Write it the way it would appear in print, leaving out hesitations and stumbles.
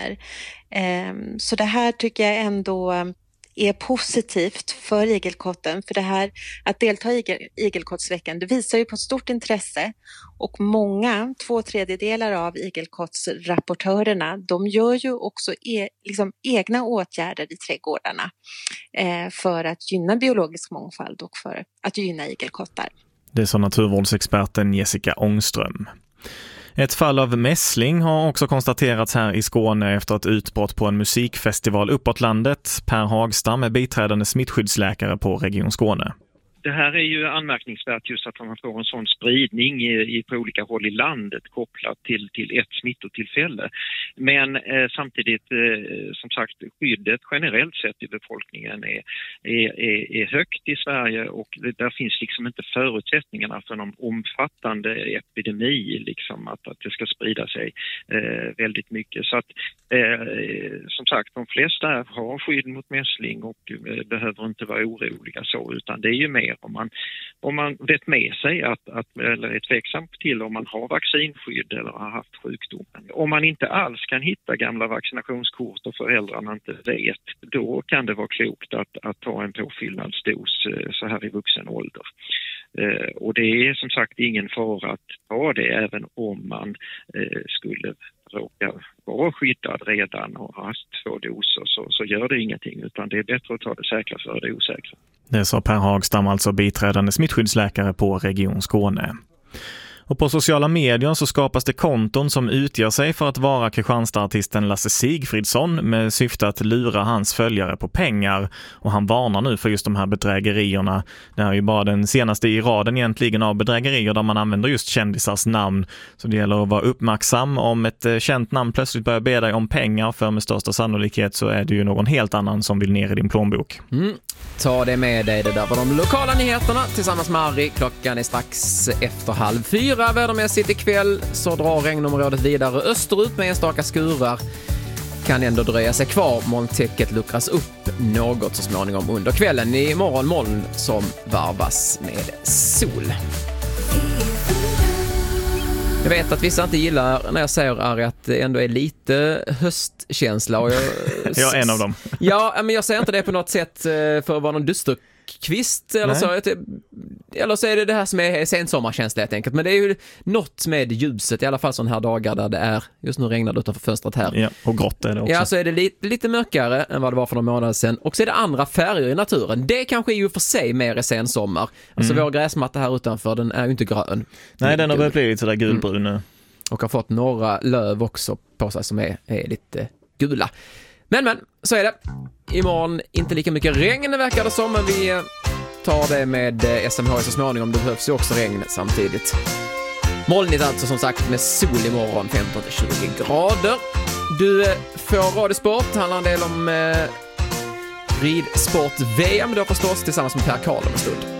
vinter. Så det här tycker jag ändå är positivt för igelkotten, för det här att delta i igelkottsveckan, det visar ju på ett stort intresse, och många, 2/3 av igelkottsrapportörerna, de gör ju också egna åtgärder i trädgårdarna för att gynna biologisk mångfald och för att gynna igelkottar. Det sa naturvårdsexperten Jessica Ångström. Ett fall av mässling har också konstaterats här i Skåne efter ett utbrott på en musikfestival uppåt landet. Per Hagstam är biträdande smittskyddsläkare på Region Skåne. Det här är ju anmärkningsvärt just att man får en sån spridning på olika håll i landet kopplat till ett smittotillfälle. Men samtidigt, som sagt, skyddet generellt sett i befolkningen är högt i Sverige, och där finns liksom inte förutsättningarna för någon omfattande epidemi, liksom att det ska sprida sig väldigt mycket. Så att som sagt, de flesta har skydd mot mässling och behöver inte vara oroliga så, utan det är ju mer om man vet med sig eller är tveksam till om man har vaccinskydd eller har haft sjukdomen. Om man inte alls kan hitta gamla vaccinationskort och föräldrarna inte vet, då kan det vara klokt att ta en påfyllnadsdos så här i vuxen ålder. Och det är som sagt ingen fara att ta det, även om man skulle råka vara skyddad redan och ha haft 2 doser, så gör det ingenting, utan det är bättre att ta det säkra för det osäkra. Det sa Per Hagstam, alltså biträdande smittskyddsläkare på Region Skåne. Och på sociala medier så skapas det konton som utger sig för att vara Kristianstad-artisten Lasse Sigfridsson med syfte att lura hans följare på pengar. Och han varnar nu för just de här bedrägerierna. Det här är ju bara den senaste i raden egentligen av bedrägerier där man använder just kändisars namn. Så det gäller att vara uppmärksam om ett känt namn plötsligt börjar be dig om pengar, för med största sannolikhet så är det ju någon helt annan som vill ner i din plånbok. Ta det med dig, det där var de lokala nyheterna tillsammans med Harry. Klockan är strax efter 3:30. Vädermässigt ikväll så drar regnområdet vidare österut med enstaka skurar. Kan ändå dröja sig kvar. Molntäcket luckras upp något så småningom under kvällen. Imorgon moln som varvas med sol. Jag vet att vissa inte gillar när jag säger, Ari, att det ändå är lite höstkänsla. Och jag är en av dem. Ja, men jag säger inte det på något sätt för att vara någon dusterkvist eller så. Eller så är det här som är sensommarkänsla helt enkelt. Men det är ju något med ljuset, i alla fall sådana här dagar där det är, just nu regnar det utanför fönstret här. Ja, och grått är det också. Ja, så är det lite mörkare än vad det var för några månader sedan. Och så är det andra färger i naturen. Det kanske är ju för sig mer i sensommar. Alltså vår gräsmatta här utanför, den är ju inte grön. Nej, den har börjat bli lite sådär gulbrun nu. Och har fått några löv också på sig som är lite gula. Men, så är det. Imorgon inte lika mycket regn verkar det som, men vi tar det med SMH så småningom. Det behövs ju också regn samtidigt. Molnigt alltså, som sagt, med sol imorgon 15-20 grader. Du får Radiosport, handlar en del om ridsport-VM då förstås, tillsammans med Per Karl om en stund.